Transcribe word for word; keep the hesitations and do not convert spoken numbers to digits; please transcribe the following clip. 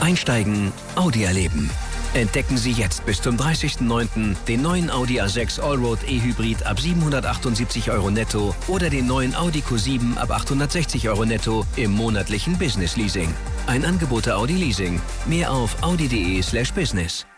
Einsteigen, Audi erleben. Entdecken Sie jetzt bis zum dreißigsten neunten den neuen Audi A sechs Allroad E-Hybrid ab siebenhundertachtundsiebzig Euro netto oder den neuen Audi Q sieben ab achthundertsechzig Euro netto im monatlichen Business Leasing. Ein Angebot der Audi Leasing. Mehr auf audi punkt de slash business.